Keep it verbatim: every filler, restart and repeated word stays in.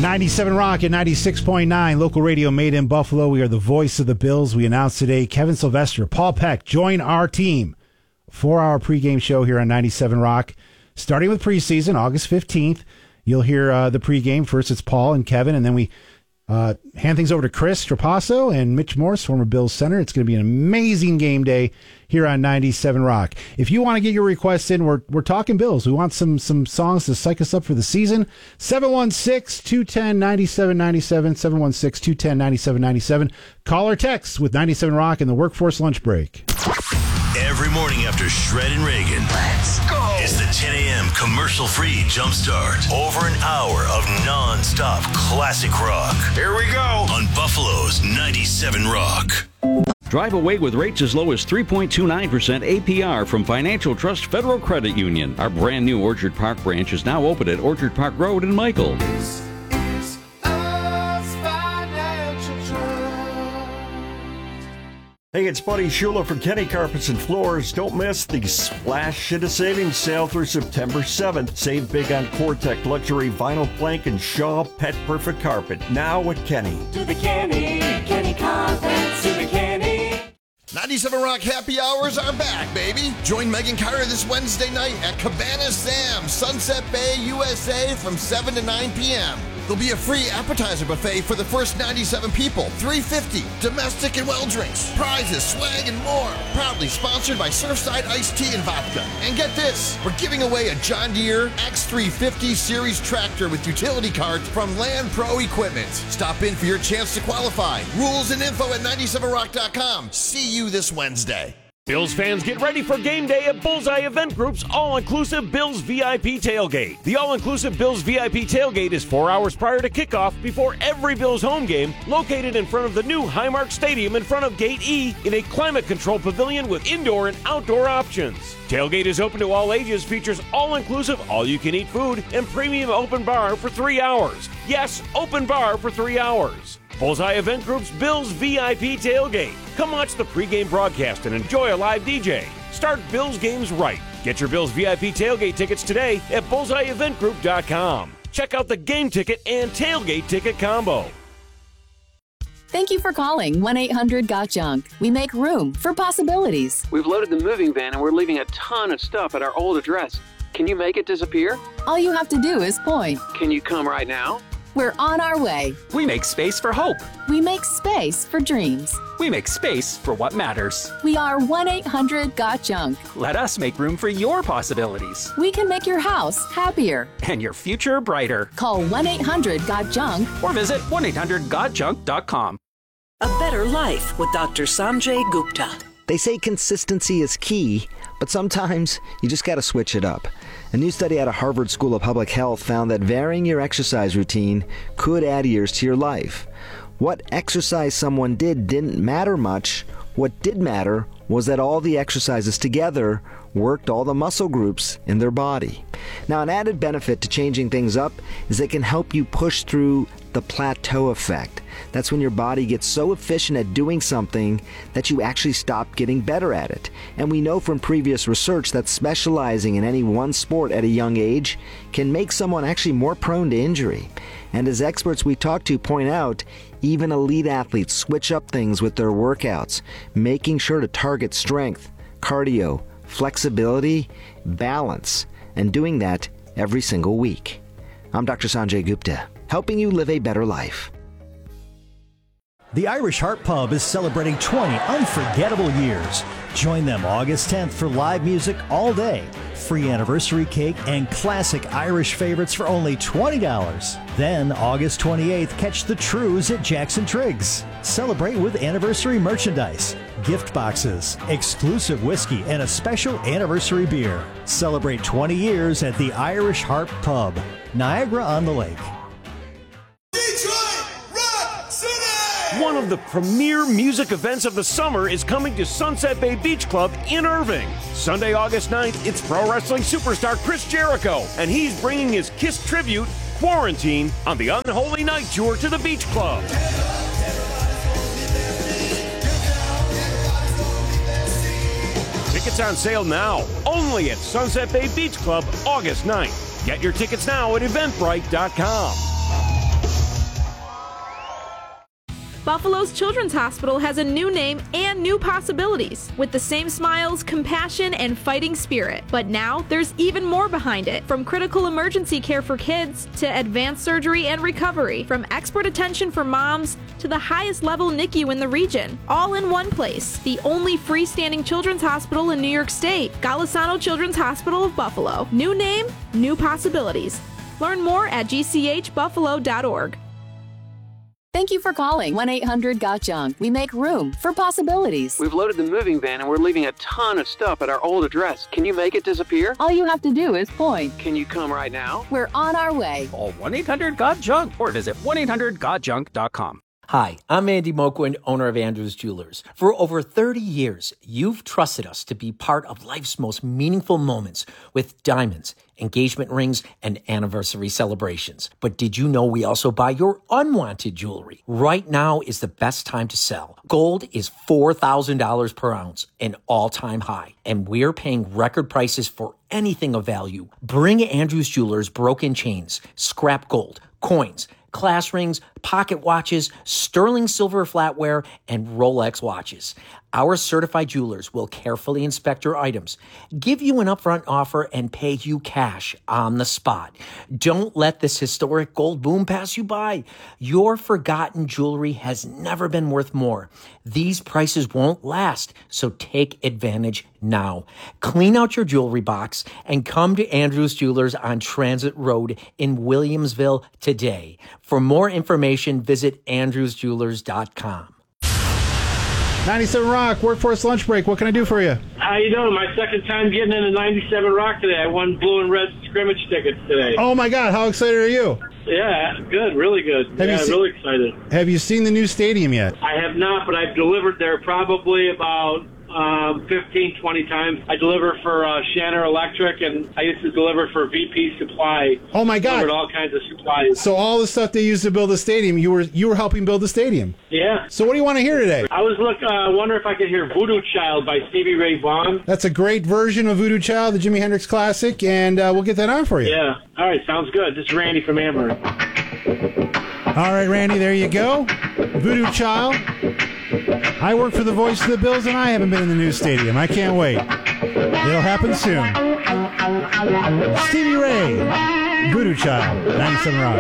ninety-seven Rock and ninety-six point nine, local radio made in Buffalo. We are the voice of the Bills. We announced today Kevin Sylvester, Paul Peck join our team. Four-hour pregame show here on ninety-seven Rock, starting with preseason, August fifteenth. You'll hear uh, the pregame. First, it's Paul and Kevin, and then we uh, hand things over to Chris Trapasso and Mitch Morse, former Bills center. It's going to be an amazing game day here on ninety-seven Rock. If you want to get your requests in, we're we're talking Bills. We want some some songs to psych us up for the season. seven one six, two one zero, nine seven nine seven, seven one six, two one zero, nine seven nine seven. Call or text with ninety-seven Rock and the Workforce Lunch Break. Every morning after Shred and Reagan, let's go. It's the ten a.m. commercial-free Jumpstart. Over an hour of non-stop classic rock. Here we go on Buffalo's ninety-seven Rock. Drive away with rates as low as three point two nine percent A P R from Financial Trust Federal Credit Union. Our brand new Orchard Park branch is now open at Orchard Park Road in Michael. This is us, Financial Trust. Hey, it's Buddy Shula from Kenny Carpets and Floors. Don't miss the Splash Shit of Savings sale through September seventh. Save big on Cortec Luxury Vinyl Plank and Shaw Pet Perfect Carpet. Now at Kenny. To the Kenny, Kenny Carpets, to the Kenny. ninety-seven Rock Happy Hours are back, baby. Join Megan Carter this Wednesday night at Cabana Sam's, Sunset Bay, U S A from seven to nine p.m. There'll be a free appetizer buffet for the first ninety-seven people. three dollars and fifty cents, domestic and well drinks, prizes, swag, and more. Proudly sponsored by Surfside Iced Tea and Vodka. And get this, we're giving away a John Deere X three fifty series tractor with utility cards from Land Pro Equipment. Stop in for your chance to qualify. Rules and info at ninety-seven rock dot com. See you this Wednesday. Bills fans, get ready for game day at Bullseye Event Group's all-inclusive Bills V I P Tailgate. The all-inclusive Bills V I P Tailgate is four hours prior to kickoff before every Bills home game, located in front of the new Highmark Stadium in front of Gate E in a climate-controlled pavilion with indoor and outdoor options. Tailgate is open to all ages, features all-inclusive, all-you-can-eat food, and premium open bar for three hours. Yes, open bar for three hours. Bullseye Event Group's Bills V I P Tailgate. Come watch the pregame broadcast and enjoy a live D J. Start Bills games right. Get your Bills V I P Tailgate tickets today at bullseye event group dot com. Check out the game ticket and tailgate ticket combo. Thank you for calling one eight hundred got junk. We make room for possibilities. We've loaded the moving van and we're leaving a ton of stuff at our old address. Can you make it disappear? All you have to do is point. Can you come right now? We're on our way. We make space for hope. We make space for dreams. We make space for what matters. We are one eight hundred got junk. Let us make room for your possibilities. We can make your house happier. And your future brighter. Call one eight hundred got junk. Or visit one eight hundred got junk dot com. A better life with Doctor Sanjay Gupta. They say consistency is key, but sometimes you just gotta switch it up. A new study out of Harvard School of Public Health found that varying your exercise routine could add years to your life. What exercise someone did didn't matter much. What did matter was that all the exercises together worked all the muscle groups in their body. Now, an added benefit to changing things up is they can help you push through the plateau effect. That's when your body gets so efficient at doing something that you actually stop getting better at it. And we know from previous research that specializing in any one sport at a young age can make someone actually more prone to injury. And as experts we talk to point out, even elite athletes switch up things with their workouts, making sure to target strength, cardio, flexibility, balance, and doing that every single week. I'm Doctor Sanjay Gupta, helping you live a better life. The Irish Heart Pub is celebrating twenty unforgettable years. Join them August tenth for live music all day, free anniversary cake, and classic Irish favorites for only twenty dollars. Then, August twenty-eighth, catch the Trues at Jackson Triggs. Celebrate with anniversary merchandise, gift boxes, exclusive whiskey, and a special anniversary beer. Celebrate twenty years at the Irish Heart Pub, Niagara-on-the-Lake. One of the premier music events of the summer is coming to Sunset Bay Beach Club in Irving. Sunday, August ninth, it's pro wrestling superstar Chris Jericho, and he's bringing his Kiss tribute, Quarantine, on the Unholy Night Tour to the Beach Club. Tickets on sale now, only at Sunset Bay Beach Club, August ninth. Get your tickets now at eventbrite dot com. Buffalo's Children's Hospital has a new name and new possibilities, with the same smiles, compassion, and fighting spirit. But now there's even more behind it, from critical emergency care for kids to advanced surgery and recovery, from expert attention for moms to the highest level N I C U in the region, all in one place. The only freestanding children's hospital in New York State, Golisano Children's Hospital of Buffalo. New name, new possibilities. Learn more at g c h buffalo dot org. Thank you for calling one eight hundred got junk. We make room for possibilities. We've loaded the moving van and we're leaving a ton of stuff at our old address. Can you make it disappear? All you have to do is point. Can you come right now? We're on our way. Call one eight hundred got junk or visit one eight hundred got junk dot com. Hi, I'm Andy Moquin, owner of Andrews Jewelers. For over thirty years, you've trusted us to be part of life's most meaningful moments with diamonds, engagement rings, and anniversary celebrations. But did you know we also buy your unwanted jewelry? Right now is the best time to sell. Gold is four thousand dollars per ounce, an all-time high, and we're paying record prices for anything of value. Bring Andrews Jewelers broken chains, scrap gold, coins, class rings, pocket watches, sterling silver flatware, and Rolex watches. Our certified jewelers will carefully inspect your items, give you an upfront offer, and pay you cash on the spot. Don't let this historic gold boom pass you by. Your forgotten jewelry has never been worth more. These prices won't last, so take advantage now. Clean out your jewelry box and come to Andrews Jewelers on Transit Road in Williamsville today. For more information, visit andrews jewelers dot com. ninety-seven Rock, workforce lunch break. What can I do for you? How you doing? My second time getting into ninety-seven Rock today. I won blue and red scrimmage tickets today. Oh my God, how excited are you? Yeah, good, really good. Have yeah, you se- really excited. Have you seen the new stadium yet? I have not, but I've delivered there probably about um, fifteen, twenty times. I deliver for uh, Shanner Electric, and I used to deliver for V P Supply. Oh my God! Delivered all kinds of supplies. So all the stuff they used to build the stadium, you were you were helping build the stadium. Yeah. So what do you want to hear today? I was look. Uh, wonder if I could hear "Voodoo Child" by Stevie Ray Vaughan. That's a great version of Voodoo Child, the Jimi Hendrix classic, and uh, we'll get that on for you. Yeah. All right. Sounds good. This is Randy from Amherst. All right, Randy. There you go. Voodoo Child. I work for the Voice of the Bills, and I haven't been in the new stadium. I can't wait. It'll happen soon. Stevie Ray, Voodoo Child, ninety-seven Rock.